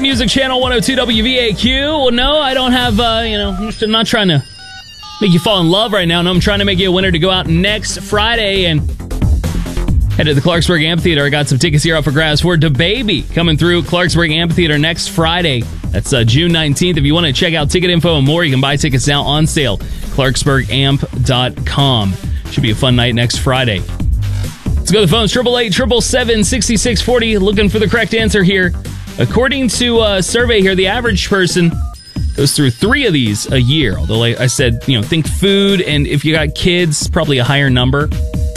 Music Channel 102 WVAQ. Well, no, I don't have, I'm not trying to make you fall in love right now. No, I'm trying to make you a winner to go out next Friday and head to the Clarksburg Amphitheater. I got some tickets here up for grabs for DaBaby coming through Clarksburg Amphitheater next Friday. That's June 19th. If you want to check out ticket info and more, you can buy tickets now on sale. ClarksburgAmp.com. Should be a fun night next Friday. Let's go to the phones. 888-777-6640. Looking for the correct answer here. According to a survey here, the average person goes through 3 of these a year. Although, like I said, think food, and if you got kids, probably a higher number.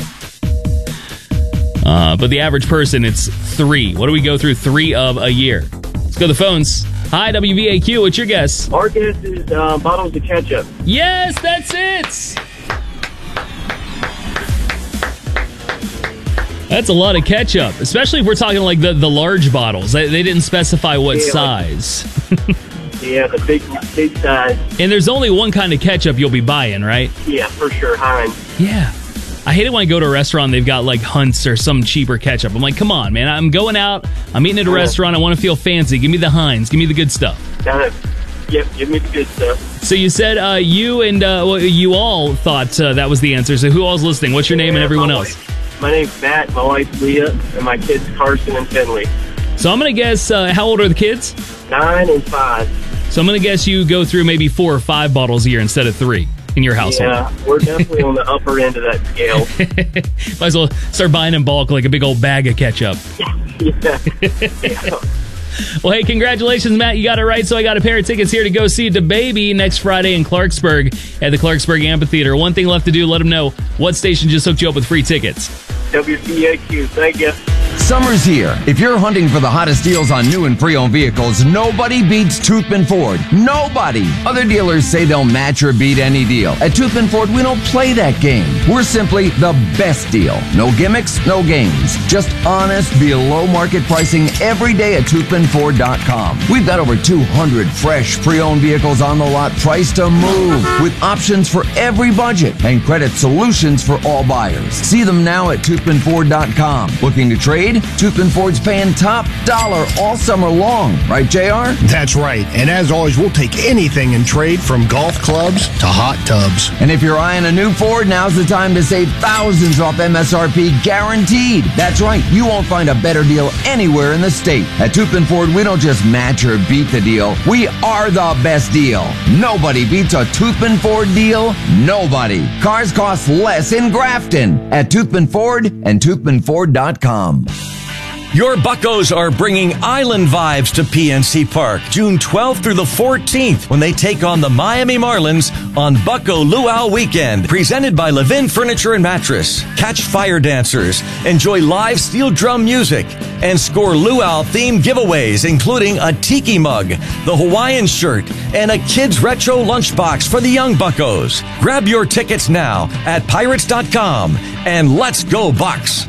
But the average person, it's 3. What do we go through 3 of a year? Let's go to the phones. Hi, WVAQ. What's your guess? Our guess is bottles of ketchup. Yes, that's it. That's a lot of ketchup, especially if we're talking like the large bottles. They didn't specify what size. Yeah, the big size. And there's only one kind of ketchup you'll be buying, right? Yeah, for sure, Heinz. Yeah. I hate it when I go to a restaurant, they've got like Hunt's or some cheaper ketchup. I'm like, come on, man. I'm going out. I'm eating at a restaurant. I want to feel fancy. Give me the Heinz. Give me the good stuff. Yep, give me the good stuff. So you said you and you all thought that was the answer. So who all's listening? What's your name and everyone else? My name's Matt, my wife Leah, and my kids Carson and Finley. So I'm going to guess, how old are the kids? 9 and 5. So I'm going to guess you go through maybe 4 or 5 bottles a year instead of 3. In your household. Yeah, we're definitely on the upper end of that scale. Might as well start buying in bulk like a big old bag of ketchup. Yeah. Well, hey, congratulations, Matt. You got it right. So I got a pair of tickets here to go see DaBaby next Friday in Clarksburg at the Clarksburg Amphitheater. One thing left to do, let them know what station just hooked you up with free tickets. WVAQ, thank you. Summer's here. If you're hunting for the hottest deals on new and pre-owned vehicles, nobody beats Toothman Ford. Nobody. Other dealers say they'll match or beat any deal. At Toothman Ford, we don't play that game. We're simply the best deal. No gimmicks, no games. Just honest, below-market pricing every day at ToothmanFord.com. We've got over 200 fresh pre-owned vehicles on the lot priced to move with options for every budget and credit solutions for all buyers. See them now at ToothmanFord.com. Looking to trade? Toothman Ford's paying top dollar all summer long. Right, JR? That's right. And as always, we'll take anything in trade from golf clubs to hot tubs. And if you're eyeing a new Ford, now's the time to save thousands off MSRP guaranteed. That's right. You won't find a better deal anywhere in the state. At Toothman Ford, we don't just match or beat the deal. We are the best deal. Nobody beats a Toothman Ford deal. Nobody. Cars cost less in Grafton at Toothman Ford and ToothmanFord.com. Your Buccos are bringing island vibes to PNC Park June 12th through the 14th when they take on the Miami Marlins on Bucco Luau Weekend, presented by Levin Furniture and Mattress. Catch fire dancers, enjoy live steel drum music, and score luau-themed giveaways, including a tiki mug, the Hawaiian shirt, and a kids' retro lunchbox for the young Buccos. Grab your tickets now at Pirates.com, and let's go Bucks!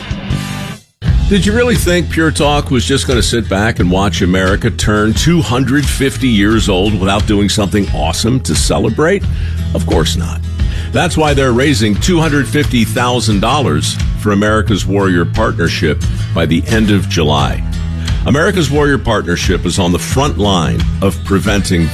Did you really think Pure Talk was just going to sit back and watch America turn 250 years old without doing something awesome to celebrate? Of course not. That's why they're raising $250,000 for America's Warrior Partnership by the end of July. America's Warrior Partnership is on the front line of preventing